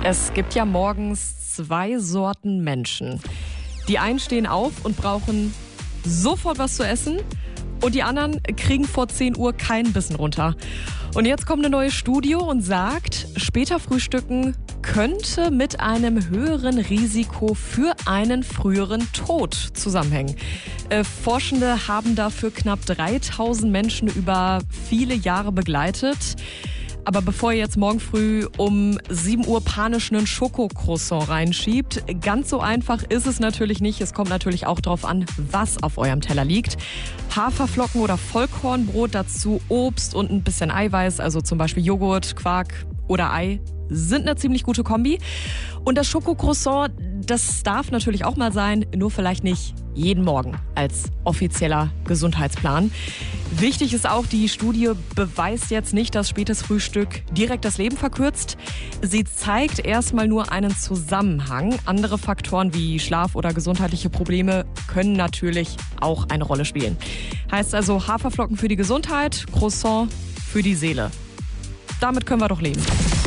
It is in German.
Es gibt ja morgens zwei Sorten Menschen. Die einen stehen auf und brauchen sofort was zu essen und die anderen kriegen vor 10 Uhr keinen Bissen runter. Und jetzt kommt eine neue Studie und sagt, später frühstücken könnte mit einem höheren Risiko für einen früheren Tod zusammenhängen. Forschende haben dafür knapp 3000 Menschen über viele Jahre begleitet. Aber bevor ihr jetzt morgen früh um 7 Uhr panisch einen Schokocroissant reinschiebt, ganz so einfach ist es natürlich nicht. Es kommt natürlich auch darauf an, was auf eurem Teller liegt. Haferflocken oder Vollkornbrot, dazu Obst und ein bisschen Eiweiß, also zum Beispiel Joghurt, Quark oder Ei, sind eine ziemlich gute Kombi. Und das Schokocroissant, das darf natürlich auch mal sein, nur vielleicht nicht jeden Morgen als offizieller Gesundheitsplan. Wichtig ist auch, die Studie beweist jetzt nicht, dass spätes Frühstück direkt das Leben verkürzt. Sie zeigt erstmal nur einen Zusammenhang. Andere Faktoren wie Schlaf oder gesundheitliche Probleme können natürlich auch eine Rolle spielen. Heißt also Haferflocken für die Gesundheit, Croissant für die Seele. Damit können wir doch leben.